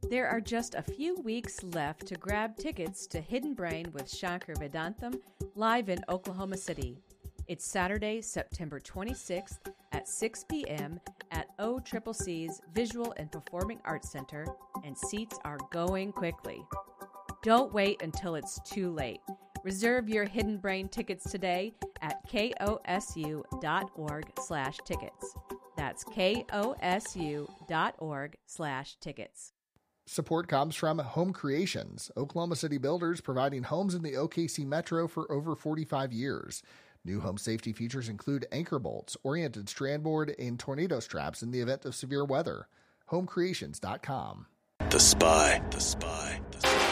There are just a few weeks left to grab tickets to Hidden Brain with Shankar Vedantam live in Oklahoma City. It's Saturday, September 26th at 6 p.m. at OCCC's Visual and Performing Arts Center, and seats are going quickly. Don't wait until it's too late. Reserve your Hidden Brain tickets today at kosu.org/tickets. That's kosu.org/tickets. Support comes from Home Creations, Oklahoma City builders providing homes in the OKC Metro for over 45 years. New home safety features include anchor bolts, oriented strand board, and tornado straps in the event of severe weather. HomeCreations.com. The Spy.